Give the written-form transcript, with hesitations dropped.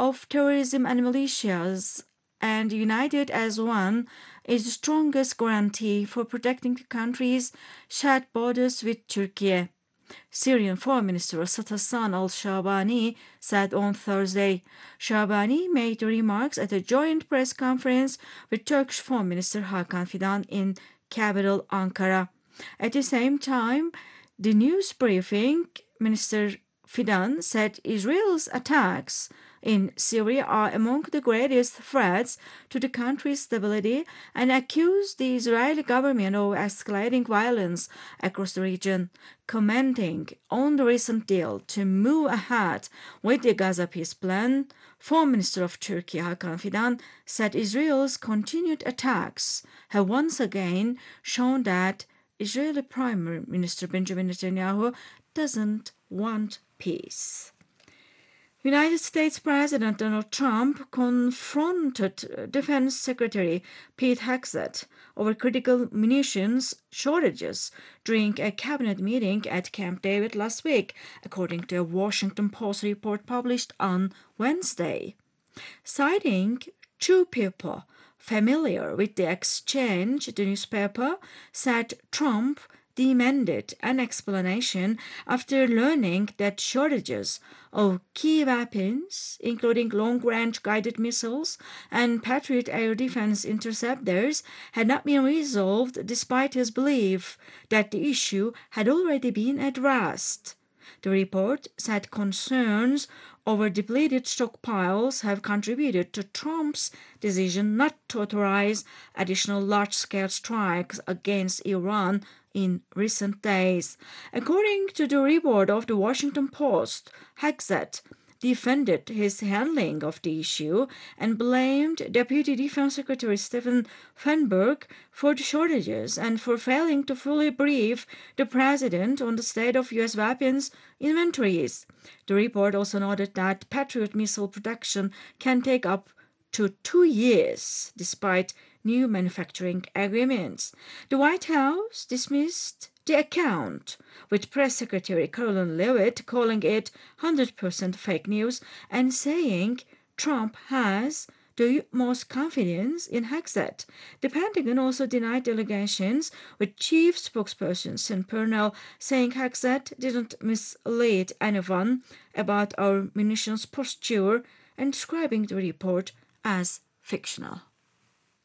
of terrorism and militias and united as one is the strongest guarantee for protecting the country's shared borders with Turkey. Syrian Foreign Minister Assad Hassan al-Shabani said on Thursday. Shabani made the remarks at a joint press conference with Turkish Foreign Minister Hakan Fidan in capital Ankara. At the same time, the news briefing, Minister Fidan said Israel's attacks in Syria are among the greatest threats to the country's stability and accused the Israeli government of escalating violence across the region. Commenting on the recent deal to move ahead with the Gaza peace plan, Foreign Minister of Turkey Hakan Fidan said Israel's continued attacks have once again shown that Israeli Prime Minister Benjamin Netanyahu doesn't want peace. United States President Donald Trump confronted Defense Secretary Pete Hegseth over critical munitions shortages during a cabinet meeting at Camp David last week, according to a Washington Post report published on Wednesday. Citing two people familiar with the exchange, the newspaper said Trump demanded an explanation after learning that shortages of key weapons, including long-range guided missiles and Patriot air defense interceptors, had not been resolved despite his belief that the issue had already been addressed. The report said concerns over depleted stockpiles have contributed to Trump's decision not to authorize additional large-scale strikes against Iran in recent days. According to the report of the Washington Post, Hegseth defended his handling of the issue and blamed Deputy Defense Secretary Stephen Feinberg for the shortages and for failing to fully brief the president on the state of U.S. weapons inventories. The report also noted that Patriot missile production can take up to 2 years despite new manufacturing agreements. The White House dismissed the account, with Press Secretary Caroline Leavitt calling it 100% fake news and saying Trump has the utmost confidence in Hegseth. The Pentagon also denied allegations, with Chief Spokesperson Sean Purnell saying Hegseth didn't mislead anyone about our munitions posture and describing the report as fictional.